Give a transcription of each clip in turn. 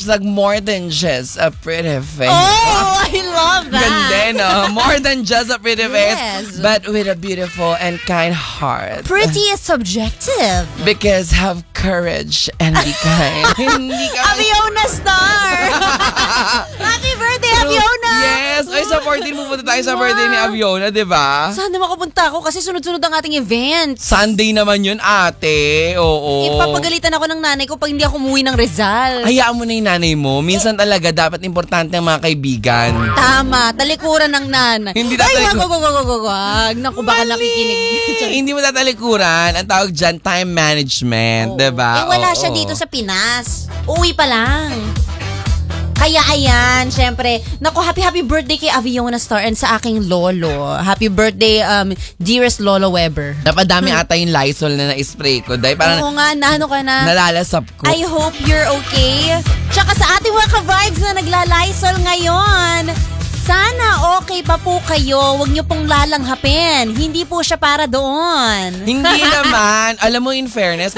Hashtag more than just a pretty face. Oh, I love that. Ganda, no? More than just a pretty face, Yes. but with a beautiful and kind heart. Pretty is subjective. Because have courage and be kind. Hindi ka... Aviona Star! Happy birthday, Aviona! Yes! Ay, sa 14 pupunta tayo sa birthday ni Aviona, di ba? Sana makapunta ako kasi sunod-sunod ang ating events. Sunday naman yun, ate. Oo. Ipapagalitan ako ng nanay ko pag hindi ako umuwi ng Rizal. Hayaan mo na yung nanay mo. Minsan talaga dapat importante ang mga kaibigan. Tama, talikuran ng nanay. Hindi Ay, tatalikuran. wag. Naku, baka nakikinig. Hindi mo tatalikuran. Ang tawag dyan, time management. Oo. Diba? Wala Oo. siya dito sa Pinas. Uwi pa lang. Kaya ayan, syempre, naku, happy birthday kay Aviona Star and sa aking lolo. Happy birthday, dearest Lolo Weber. Napadami ata yung Lysol na na-spray ko. Dahil parang Oo nga, ano ka na? nalalasap ko. I hope you're okay. Tsaka sa ating mga ka-vibes na nagla-Lysol ngayon, sana okay pa po kayo. Huwag niyo pong lalanghapin. Hindi po siya para doon. Hindi naman. Alam mo, in fairness,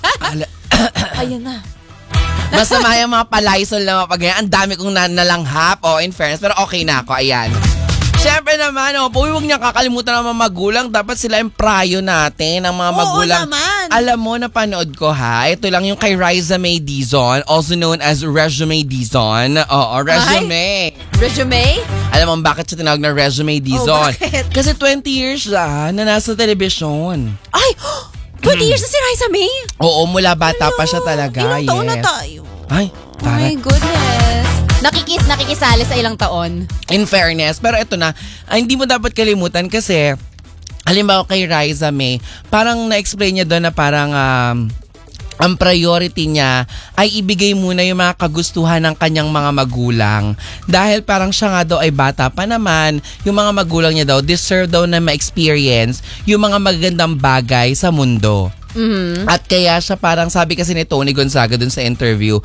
Ayun na. masama yung mga palaysol na mapagaya. Ang dami kong nalanghap. In fairness. Pero okay na ako. Ayan. Siyempre naman, huwag niya kakalimutan ng mga magulang. Dapat sila yung prayo natin, ang mga Oo magulang. naman. Alam mo, napanood ko ha. Ito lang yung kay Riza May Dizon, also known as Resume Dizon. Oo, Resume. Resume? Alam mo bakit siya tinawag na Resume Dizon? bakit? Kasi 20 years na nasa telebisyon. Ay, 20 years na si Raisa May? Oo, mula bata pa siya talaga. Ilang taon na Yes. tayo? Ay, Oh tara. my goodness. Nakikisali sa ilang taon. In fairness, pero ito na, hindi mo dapat kalimutan kasi, halimbawa kay Riza May, parang na-explain niya doon na parang ang priority niya ay ibigay muna yung mga kagustuhan ng kanyang mga magulang. Dahil parang siya nga daw ay bata pa naman, yung mga magulang niya daw deserve daw na ma-experience yung mga magagandang bagay sa mundo. Mm-hmm. At kaya siya parang sabi kasi ni Tony Gonzaga dun sa interview,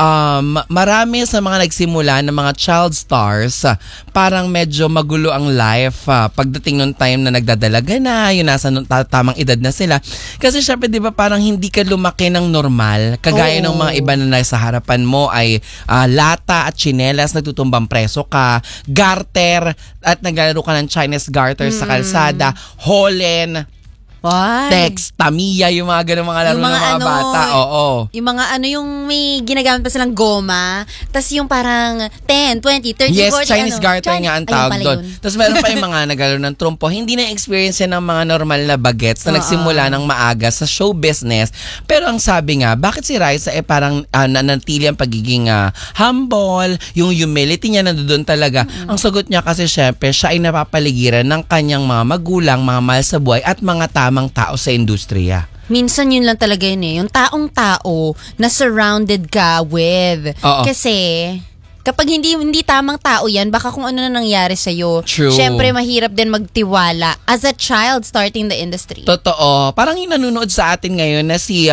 marami sa mga nagsimula ng mga child stars, parang medyo magulo ang life pagdating nung time na nagdadalaga na, yun nasa tamang edad na sila. Kasi syempre di ba parang hindi ka lumaki ng normal, kagaya ng mga iba na nasa harapan mo ay lata at tsinelas, nagtutumbang preso ka, garter at naglalaro ka ng Chinese garter sa kalsada, holen, Why? text, Tamiya, yung mga ganun mga laro Yung ng mga mga bata. Oo. Yung mga yung may ginagamit pa silang goma, tas yung parang 10, 20, 30, Yes, 40, Chinese garter nga ang tawag doon. Tapos meron pa yung mga nagalaro ng trumpo. Hindi na-experience yan ng mga normal na bagets na nagsimula ng maaga sa show business. Pero ang sabi nga, bakit si Raisa parang nanatili ang pagiging humble, yung humility niya nandoon talaga. Ang sagot niya kasi syempre, siya ay napapaligiran ng kanyang mga magulang, mga mahal sa buhay at mga tamang tao sa industriya. Minsan yun lang talaga yun yung taong-tao na surrounded ka with. Oo. Kasi kapag hindi tamang tao yan, baka kung ano na nangyari sa'yo. True. Syempre, mahirap din magtiwala as a child starting the industry. Totoo. Parang yung nanonood sa atin ngayon na si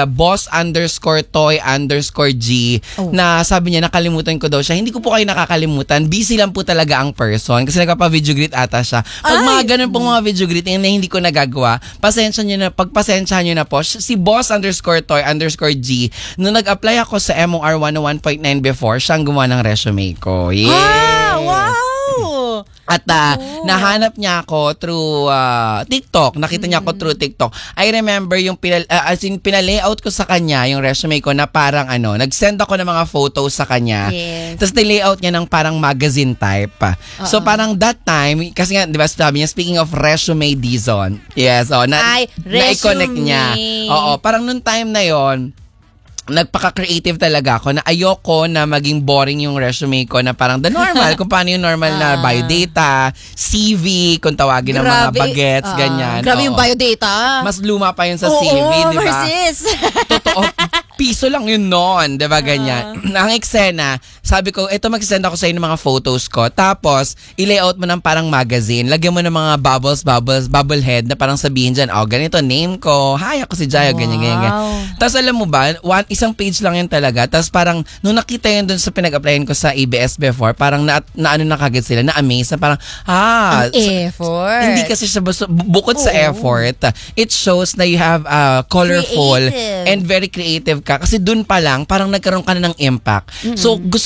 boss_toy_G na sabi niya nakalimutan ko daw siya. Hindi ko po kayo nakakalimutan. Busy lang po talaga ang person kasi nagpapa-video greet ata siya. Pag mga ganun pong mga video greeting na hindi ko nagagawa, pagpasensyahan nyo na po. Si boss_toy_G nung nag-apply ako sa MOR 101.9 before, siya ang gumawa ng resume ko. Yeah! Wow! At nahanap niya ako through TikTok. Nakita niya ako through TikTok. I remember yung pinalayout ko sa kanya yung resume ko na parang nag-send ako ng mga photos sa kanya. Yes. Tapos nilayout niya ng parang magazine type. So parang that time, kasi nga, di ba sabi niya, speaking of Resume Dizon. Yes, na-connect niya. Oo, parang nung time na yon nagpaka-creative talaga ako na ayoko na maging boring yung resume ko na parang the normal, kung paano yung normal na biodata, CV, kung tawagin ng mga bagets, ganyan. Grabe yung biodata. Mas luma pa yun sa CV, di ba? Marcis. Totoo. Piso lang yun noon, di ba ganyan? Ang eksena, sabi ko, ito mag-send ako sa inyo ng mga photos ko. Tapos, i-layout mo ng parang magazine. Lagyan mo ng mga bubble head na parang sabihin dyan, ganito, name ko. Hi, ako si Jayo, ganyan. Tapos alam mo ba, isang page lang yun talaga. Tapos parang, nung nakita yun dun sa pinag-applyan ko sa ABS before, parang na kagad sila, na-amaze na parang, ang effort. Hindi kasi siya bukod sa effort, it shows na you have colorful creative and very creative ka. Kasi dun pa lang, parang nagkaroon ka na ng impact. So, gusto